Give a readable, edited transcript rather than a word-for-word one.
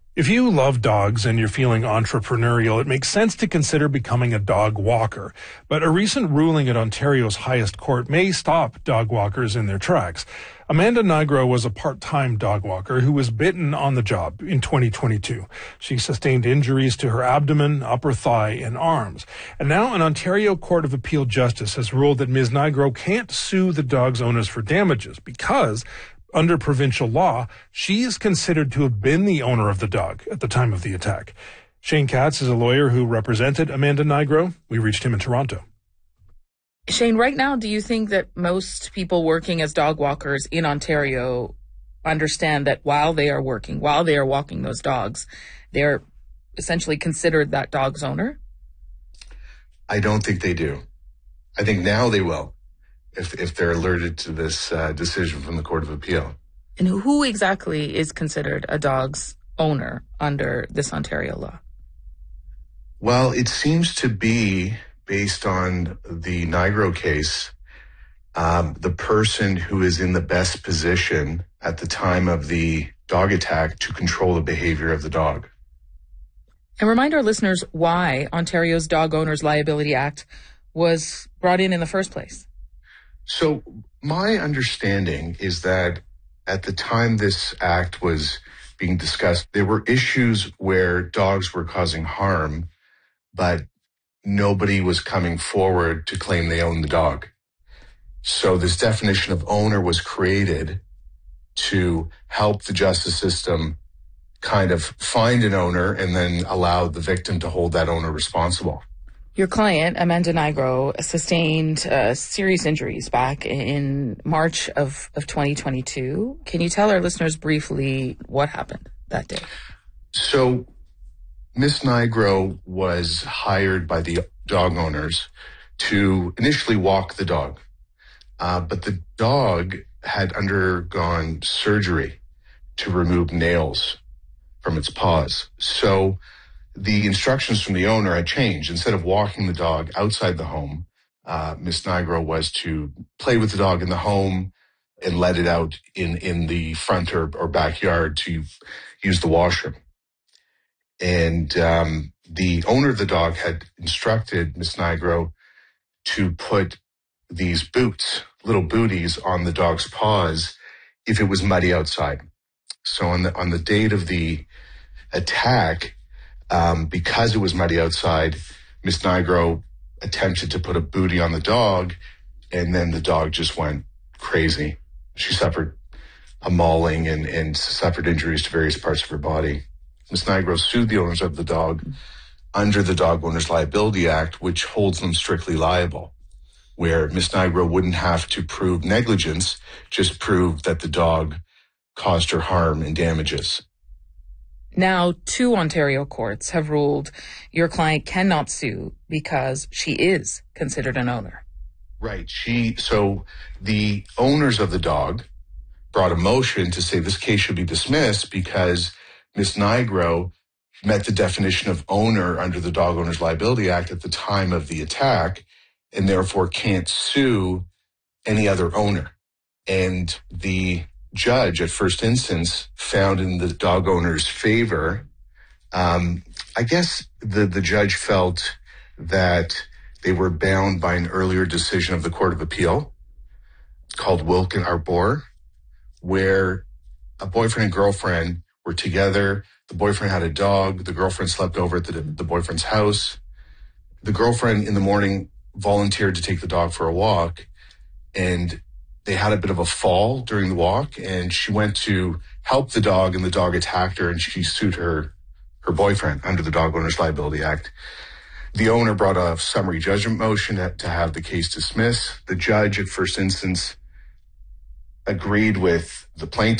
If you love dogs and you're feeling entrepreneurial, it makes sense to consider becoming a dog walker. But a recent ruling at Ontario's highest court may stop dog walkers in their tracks. Amanda Nigro was a part-time dog walker who was bitten on the job in 2022. She sustained injuries to her abdomen, upper thigh, and arms. And now an Ontario Court of Appeal justice has ruled that Ms. Nigro can't sue the dog's owners for damages because under provincial law, she is considered to have been the owner of the dog at the time of the attack. Shane Katz is a lawyer who represented Amanda Nigro. We reached him in Toronto. Shane, right now, do you think that most people working as dog walkers in Ontario understand that while they are walking those dogs, they're essentially considered that dog's owner? I don't think they do. I think now they will, if they're alerted to this decision from the Court of Appeal. And who exactly is considered a dog's owner under this Ontario law? Well, it seems to be, based on the Nigro case, the person who is in the best position at the time of the dog attack to control the behavior of the dog. And remind our listeners why Ontario's Dog Owners Liability Act was brought in the first place. So my understanding is that at the time this act was being discussed, there were issues where dogs were causing harm, but nobody was coming forward to claim they owned the dog. So this definition of owner was created to help the justice system kind of find an owner and then allow the victim to hold that owner responsible. Your client, Amanda Nigro, sustained serious injuries back in March of 2022. Can you tell our listeners briefly what happened that day? So Miss Nigro was hired by the dog owners to initially walk the dog, but the dog had undergone surgery to remove nails from its paws. So the instructions from the owner had changed. Instead of walking the dog outside the home, Miss Nigro was to play with the dog in the home and let it out in the front or backyard to use the washroom. And the owner of the dog had instructed Miss Nigro to put these boots, little booties, on the dog's paws if it was muddy outside. So on the date of the attack, because it was muddy outside, Miss Nigro attempted to put a booty on the dog, and then the dog just went crazy. She suffered a mauling and suffered injuries to various parts of her body. Miss Nigro sued the owners of the dog under the Dog Owners Liability Act, which holds them strictly liable, where Miss Nigro wouldn't have to prove negligence, just prove that the dog caused her harm and damages. Now, 2 Ontario courts have ruled your client cannot sue because she is considered an owner. Right. So the owners of the dog brought a motion to say this case should be dismissed because Miss Nigro met the definition of owner under the Dog Owners Liability Act at the time of the attack and therefore can't sue any other owner. And the judge at first instance found in the dog owner's favor. I guess the judge felt that they were bound by an earlier decision of the Court of Appeal called Wilk and Arbor, where a boyfriend and girlfriend were together. The boyfriend had a dog. The girlfriend slept over at the boyfriend's house. The girlfriend in the morning volunteered to take the dog for a walk, and they had a bit of a fall during the walk, and she went to help the dog, and the dog attacked her, and she sued her boyfriend under the Dog Owners Liability Act. The owner brought a summary judgment motion to have the case dismissed. The judge at first instance agreed with the plaintiff